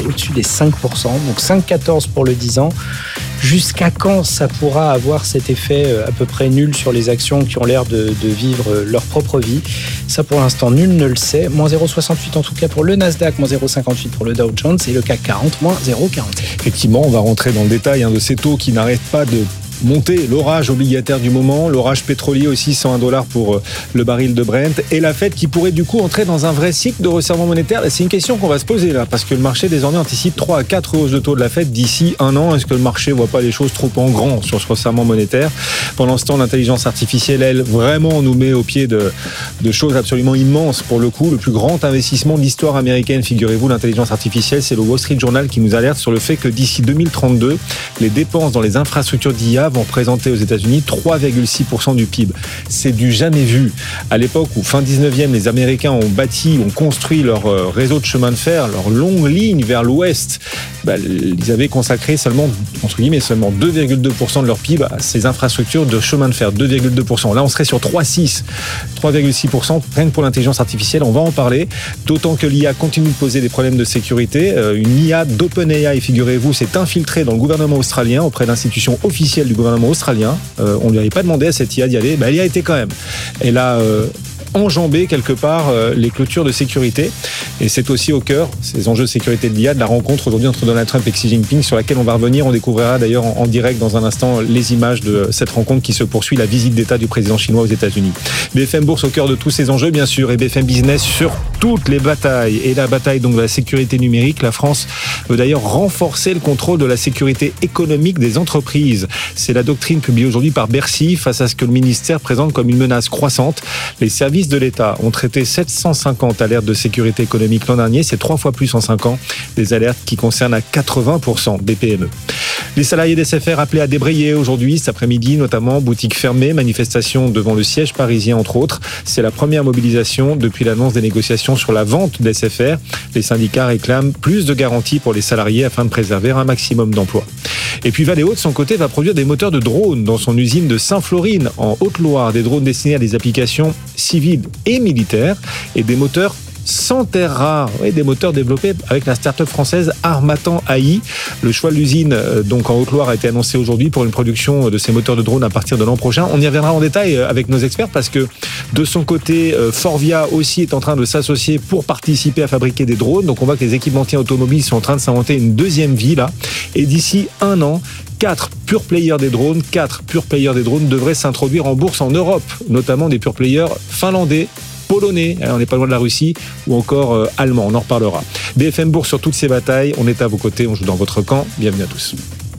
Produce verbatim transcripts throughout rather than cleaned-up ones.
au-dessus des cinq pour cent, donc cinq virgule quatorze pour le dix ans. Jusqu'à quand ça pourra avoir cet effet à peu près nul sur les actions qui ont l'air de, de vivre leur propre vie? Ça, pour l'instant, nul ne le sait. Moins zéro virgule soixante-huit en tout cas pour le Nasdaq, moins zéro virgule cinquante-huit pour le Dow Jones et le C A C quarante, moins zéro virgule quarante. Effectivement, on va rentrer dans le détail hein, de ces taux qui n'arrêtent pas de monter, l'orage obligataire du moment, l'orage pétrolier aussi, cent un dollars pour le baril de Brent, et la Fed qui pourrait du coup entrer dans un vrai cycle de resserrement monétaire. Et c'est une question qu'on va se poser là, parce que le marché désormais anticipe trois à quatre hausses de taux de la Fed d'ici un an. Est-ce que le marché voit pas les choses trop en grand sur ce resserrement monétaire? Pendant ce temps, l'intelligence artificielle, elle, vraiment nous met au pied de, de choses absolument immenses pour le coup. Le plus grand investissement de l'histoire américaine, figurez-vous, l'intelligence artificielle, c'est le Wall Street Journal qui nous alerte sur le fait que d'ici deux mille trente-deux, les dépenses dans les infrastructures d'I A vont représenter aux États-Unis trois virgule six pour cent du P I B. C'est du jamais vu. À l'époque où, fin dix-neuvième, les Américains ont bâti, ont construit leur réseau de chemin de fer, leur longue ligne vers l'ouest, bah, ils avaient consacré seulement, entre guillemets, seulement deux virgule deux pour cent de leur P I B à ces infrastructures de chemin de fer. deux virgule deux pour cent. Là, on serait sur trois virgule six. trois virgule six pour cent, rien que pour l'intelligence artificielle, on va en parler. D'autant que l'I A continue de poser des problèmes de sécurité. Une I A d'OpenAI, figurez-vous, s'est infiltrée dans le gouvernement australien auprès d'institutions officielles du gouvernement australien. Euh, on ne lui avait pas demandé à cette I A d'y aller, bah, elle y a été quand même. Elle a euh, enjambé quelque part euh, les clôtures de sécurité, et c'est aussi au cœur, ces enjeux de sécurité de l'I A, de la rencontre aujourd'hui entre Donald Trump et Xi Jinping, sur laquelle on va revenir. On découvrira d'ailleurs en, en direct dans un instant les images de cette rencontre qui se poursuit, la visite d'État du président chinois aux États-Unis. B F M Bourse au cœur de tous ces enjeux, bien sûr, et B F M Business sur toutes les batailles. Et la bataille donc de la sécurité numérique, la France veut d'ailleurs renforcer le contrôle de la sécurité économique des entreprises. C'est la doctrine publiée aujourd'hui par Bercy face à ce que le ministère présente comme une menace croissante. Les services de l'État ont traité sept cent cinquante alertes de sécurité économique l'an dernier, c'est trois fois plus en cinq ans, des alertes qui concernent à quatre-vingts pour cent des P M E. Les salariés d'S F R appelés à débrayer aujourd'hui, cet après-midi notamment, boutiques fermées, manifestations devant le siège parisien entre autres. C'est la première mobilisation depuis l'annonce des négociations sur la vente d'S F R. Les syndicats réclament plus de garanties pour les salariés afin de préserver un maximum d'emplois. Et puis Valeo, de son côté, va produire des moteurs de drones dans son usine de Saint-Florine, en Haute-Loire. Des drones destinés à des applications civiles et militaires, et des moteurs sans terres rares, oui, des moteurs développés avec la start-up française Armatan A I. Le choix de l'usine donc en Haute-Loire a été annoncé aujourd'hui pour une production de ces moteurs de drones à partir de l'an prochain. On y reviendra en détail avec nos experts parce que de son côté, Forvia aussi est en train de s'associer pour participer à fabriquer des drones. Donc on voit que les équipementiers automobiles sont en train de s'inventer une deuxième vie là. Et d'ici un an, Quatre pure players des drones, quatre pure players des drones devraient s'introduire en bourse en Europe, notamment des pure players finlandais, polonais, on n'est pas loin de la Russie, ou encore euh, allemand, on en reparlera. B F M Bourse sur toutes ces batailles, on est à vos côtés, on joue dans votre camp, bienvenue à tous.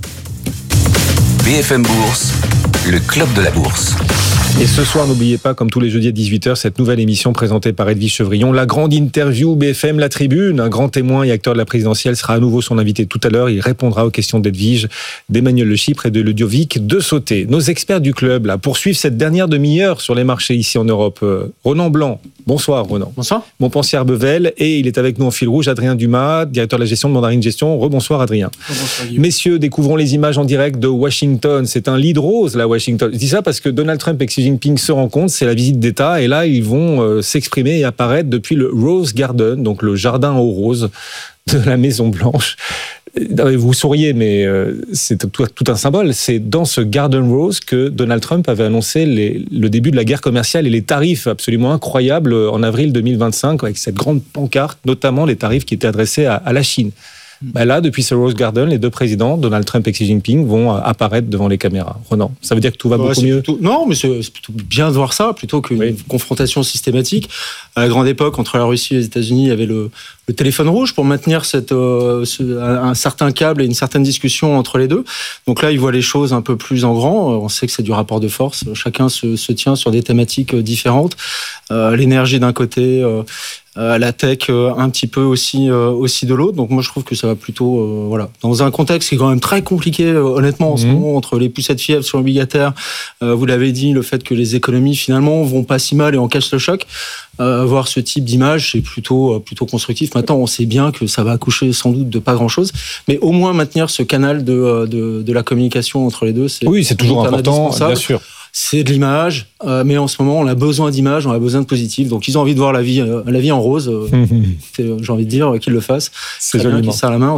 B F M Bourse, le club de la bourse. Et ce soir, n'oubliez pas, comme tous les jeudis à dix-huit heures, cette nouvelle émission présentée par Edwige Chevrillon, la grande interview B F M La Tribune. Un grand témoin et acteur de la présidentielle sera à nouveau son invité tout à l'heure. Il répondra aux questions d'Edwige, d'Emmanuel Le Chypre et de Ludovic de Sauté. Nos experts du club là poursuivent cette dernière demi-heure sur les marchés ici en Europe. Euh, Ronan Blanc, bonsoir Ronan. Bonsoir. Montpensier Arbevel, et il est avec nous en fil rouge, Adrien Dumas, directeur de la gestion de Mandarine Gestion. Rebonsoir Adrien. Bonsoir, Messieurs, découvrons les images en direct de Washington. C'est un lead rose là, Washington. Je dis ça parce que Donald Trump et Xi Jinping se rencontrent, c'est la visite d'État, et là ils vont euh, s'exprimer et apparaître depuis le Rose Garden, donc le jardin aux roses de la Maison Blanche. Vous souriez, mais euh, c'est tout, tout un symbole. C'est dans ce Garden Rose que Donald Trump avait annoncé les, le début de la guerre commerciale et les tarifs absolument incroyables en avril deux mille vingt-cinq, avec cette grande pancarte, notamment les tarifs qui étaient adressés à, à la Chine. Ben là, depuis ce Rose Garden, les deux présidents, Donald Trump et Xi Jinping, vont apparaître devant les caméras. Ronan, ça veut dire que tout va ouais, beaucoup mieux plutôt, Non, mais c'est, c'est plutôt bien de voir ça, plutôt qu'une oui. confrontation systématique. À la grande époque, entre la Russie et les États-Unis, il y avait le, le téléphone rouge pour maintenir cette, euh, ce, un certain câble et une certaine discussion entre les deux. Donc là, ils voient les choses un peu plus en grand. On sait que c'est du rapport de force. Chacun se, se tient sur des thématiques différentes. Euh, l'énergie d'un côté... Euh, Euh, la tech euh, un petit peu aussi euh, aussi de l'autre. Donc moi je trouve que ça va plutôt euh, voilà, dans un contexte qui est quand même très compliqué euh, honnêtement en mmh. ce moment, entre les poussettes fièvres sur l'obligataire, euh, vous l'avez dit, le fait que les économies finalement vont pas si mal et on cache le choc. Euh, voir ce type d'image, c'est plutôt euh, plutôt constructif. Maintenant, on sait bien que ça va accoucher sans doute de pas grand-chose, mais au moins maintenir ce canal de de, de la communication entre les deux, c'est oui, c'est toujours important, bien sûr. C'est de l'image, euh, mais en ce moment, on a besoin d'image, on a besoin de positif. Donc, ils ont envie de voir la vie, euh, la vie en rose. Euh, c'est, j'ai envie de dire qu'ils le fassent. C'est joliment. Qu'ils serrent la main.